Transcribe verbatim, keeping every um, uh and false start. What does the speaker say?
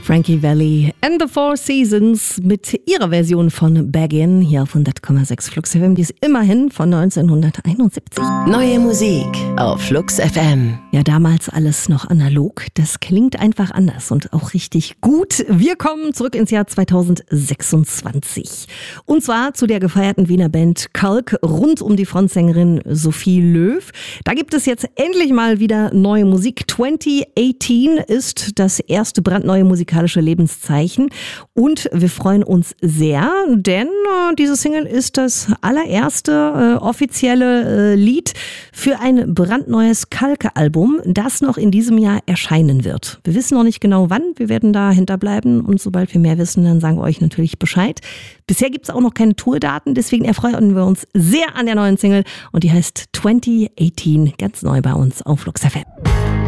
Frankie Valli and the Four Seasons mit ihrer Version von Baggin hier auf hundert Komma sechs Flux F M, die ist immerhin von neunzehnhunderteinundsiebzig. Neue Musik auf Flux F M. Ja, damals alles noch analog. Das klingt einfach anders und auch richtig gut. Wir kommen zurück ins Jahr zweitausendsechsundzwanzig. Und zwar zu der gefeierten Wiener Band Kalk rund um die Frontsängerin Sophie Löw. Da gibt es jetzt endlich mal wieder neue Musik. zwanzig achtzehn ist das erste brandneue musikalische Lebenszeichen. Und wir freuen uns sehr, denn äh, diese Single ist das allererste äh, offizielle äh, Lied für ein brandneues Kalk-Album, das noch in diesem Jahr erscheinen wird. Wir wissen noch nicht genau wann, wir werden da hinterbleiben und sobald wir mehr wissen, dann sagen wir euch natürlich Bescheid. Bisher gibt es auch noch keine Tourdaten, deswegen erfreuen wir uns sehr an der neuen Single und die heißt zwanzig achtzehn, ganz neu bei uns auf Flux F M.